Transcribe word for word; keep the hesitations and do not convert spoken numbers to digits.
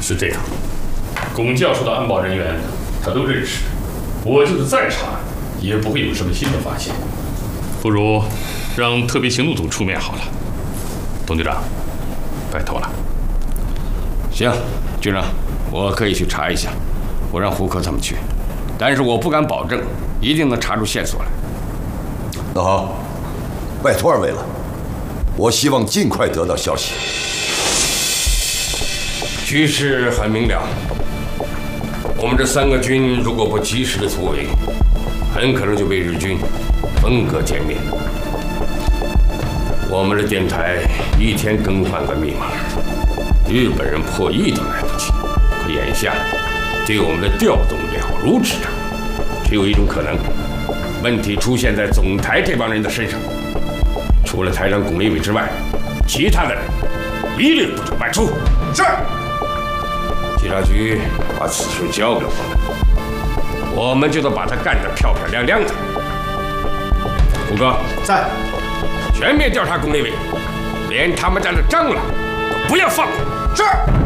是这样，龚教授的安保人员他都认识，我就是再查，也不会有什么新的发现。不如让特别行动组出面好了。董局长，拜托了。 行，局长，我可以去查一下，我让胡科他们去，但是我不敢保证一定能查出线索来。 那好，拜托二位了，我希望尽快得到消息。 局势很明了，我们这三个军如果不及时的突围，很可能就被日军分割歼灭。我们的电台一天更换个密码，日本人破译都来不及。可眼下对我们的调动了如指掌，只有一种可能，问题出现在总台这帮人的身上。除了台长龚立伟之外，其他的人一律不准外出。 是。 警察局把此事交给我们，我们就得把他干得漂漂亮亮的。胡哥在， 全面调查龚立伟，连他们家的蟑螂都不要放过。 是。